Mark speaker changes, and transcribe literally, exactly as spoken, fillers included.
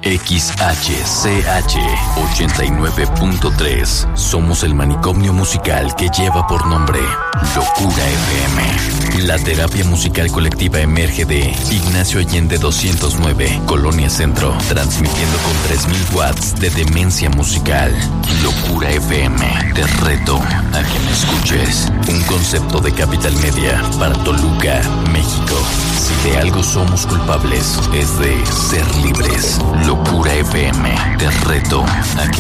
Speaker 1: X H C H ochenta y nueve punto tres. Somos el manicomio musical que lleva por nombre Locura F M. La terapia musical colectiva emerge de Ignacio Allende doscientos nueve, Colonia Centro, transmitiendo con tres mil watts de demencia musical. Locura F M, te reto a que me escuches. Un concepto de Capital Media para Toluca, México. Si de algo somos culpables, es de ser libres. Locura F M, te reto a que